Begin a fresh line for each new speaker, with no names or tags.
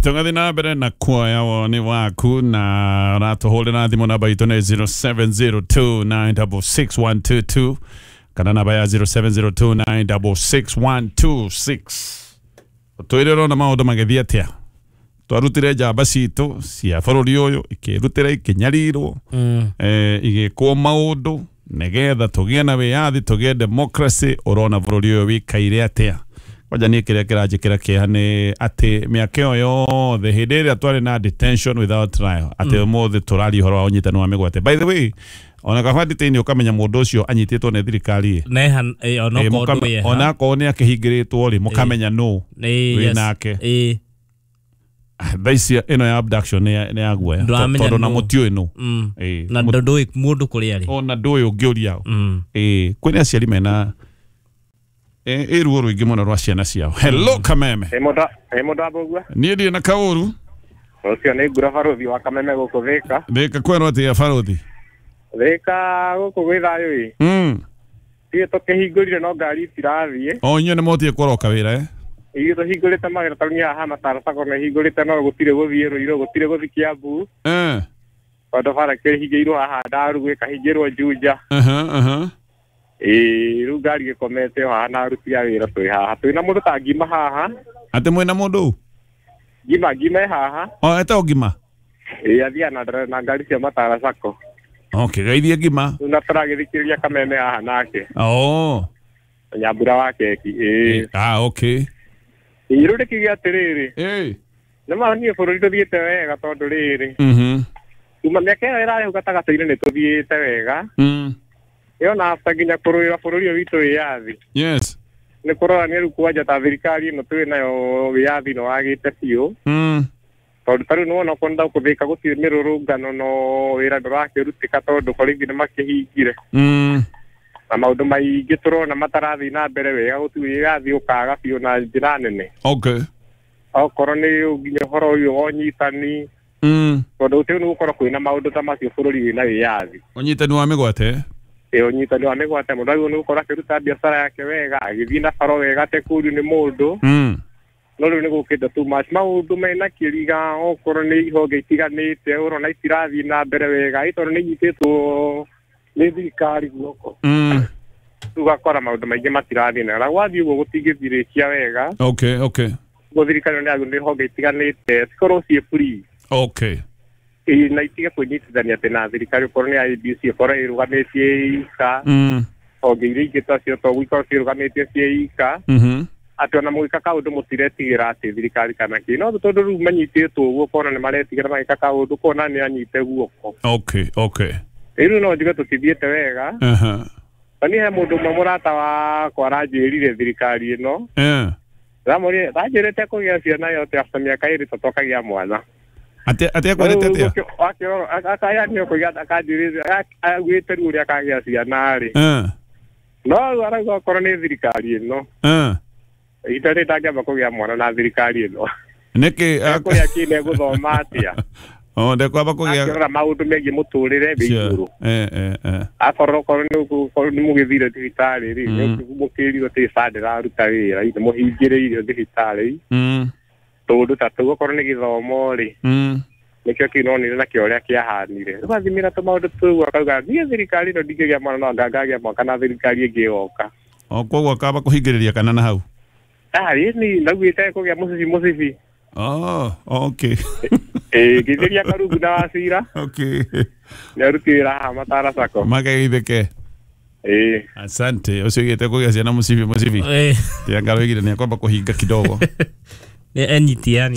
tungathi na mbere na kuoya woni waku na ratuhurira thimu namba itu ni 0702966122 kana namba ya 0702966126 twiriro na maundu magithia atia twarutire njamba citu cia bururi uyu ikirutira ikinyarirwo igikwo maundu negetha tugie na wiathi tugie democracy urona bururi uyu wikaire atia kwaja ni kire kirajikira kihane ati miaka yothe hindi iria twari na detention without trial ati mothe turari horo wa unyitani wa migwate. By the way, ona kabandite-ini ukamenya mundu ucio anyititwo ni thirikari ona ko ni akihingiritwo ri mukamenya no winake thaisi ino ya abduction ni yaguoya tondu na mutio ino
na ndoi mundu kuri ari
ona ndoi ungiuria kwini aciari mena ruo ruingi muno rwa ciana ciao. Hello Kameme.
Mundu abogua
ni ndi na kauru
ucio ni ngura baruthi wa Kameme guku Thika
kweno ati ya baruthi
Thika guku gwi thayu tie tukihingurire no ngari itirathie
onye ni motie kworoka wira
iyo tuhingurite magira tarunia ha matara sako na hingurite no gutire guthie ruiro gutire guthi Kiambu odo bara kihingirwo haha ndaru gwi kahingirwo Juja ru ngari gikomete haha na ruti ya wira twi haha twina mundu ta ngima haha
ati mwina mundu
ngima haha
eta ngima
athia na ngari cia matara sako
okay gaithie ngima
na turagithikiria Kameme haha nake nyambura wa keki
okay
irudi kigia tiriri nama ni bururi tuthiete wega tondu riri kuma miaka ira irahe gatagataine ni tuthiete wega yo na after ginya kurura bururi witu wiathi
yes
ni kurora ni rukwanja ta thirikari no twi nayo wiathi no wagite biu tondu taru no no konda kuthika guti mirurungano no wira ndurakirutika tondu koringi ni makihingire na maundu maingi turona matarathi na mbere wega guti wigathi ukaga biu na njira nene
okay
okorwo ni nginya horo uyu onyitani tondu utiu ni gukorwo kwina maundu ta macio bururi wina wiathi
onyitani wa migwate
onyitani wa migwate mundu uyu ni gukorwo akiruta biacara yake wega agithii na baro wega te kuru ni mundu no riu ni gukinde too much maundu mena kiriga okorwo ni ihonge itiganite urona itirathi na mbere wega itondu ni nyititwo ni thirikari guoko tugakora maundu maingi matirathi na gwathi uguo gutingithirikia wega
okay
thirikari ni agunde honge itiganite cikorwo cie free
okay
na itige kunyitithania ati na thirikari korwo ni IBC korwo irugamitie ika honge iria ingĩ tacio to gwikorwo cirugamitie cie ika ati ona mwika kaundu mutiretigira ati thirikari kana ki no tondu riu manyititwo guo kona ni maretigira magika kaundu kona ni anyite guoko
okay
riu no njuge tutithiete wega ani he mundu murata wa kwaranjirire thirikari ino ramuri thajirete kugia ciana yote after miaka iri totokagia mwana
ate kwarete atia
akaya ni kugia akajirire agwite uri akagia ciana ri no arauga korwo ni thirikari ino itare ndangĩamba kugia mwana na thirikari ino
niki
akuya kine guthoma atia
ndekwamba kugia
akira maundu megie muturire biguru akorwo ni mugithire thibitari ri mukirirwo ti sadira ruta wira ite muhingiririo thibitari tondu tatu gukorwo ni githomo ri nikio kinonire na kioria kiahanire rwathimira to maundu tu akauga ni thirikari no ndingigia mwana no ngangagia mwaka na thirikari ingi yoka
koguo akaba kuhingiriria kana na hau
ni nagwite kugia musibi
okay
githiria karungu na wasira
okay
narutira ha matara sako
magaitheke asante usiogete kugia ciana musibi tiangaro igire ni akwamba kuhinga kidogo
enyitiani